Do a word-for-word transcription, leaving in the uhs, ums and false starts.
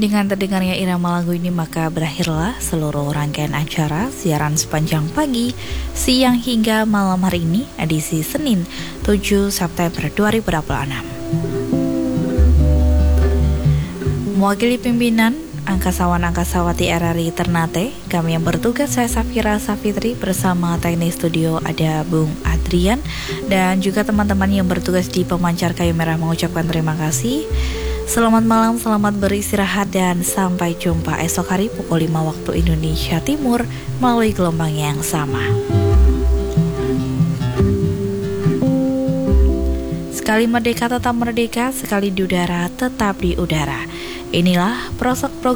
Dengan terdengarnya irama lagu ini maka berakhirlah seluruh rangkaian acara siaran sepanjang pagi, siang hingga malam hari ini edisi Senin tujuh September dua ribu dua puluh enam. Mewakili pimpinan Angkasawan-Angkasawati R R I Ternate, kami yang bertugas saya Safira Safitri bersama teknik studio ada Bung Adrian dan juga teman-teman yang bertugas di pemancar kayu merah mengucapkan terima kasih. Selamat malam, selamat beristirahat dan sampai jumpa esok hari pukul lima waktu Indonesia Timur melalui gelombang yang sama. Sekali merdeka tetap merdeka, sekali di udara tetap di udara. Inilah prosok program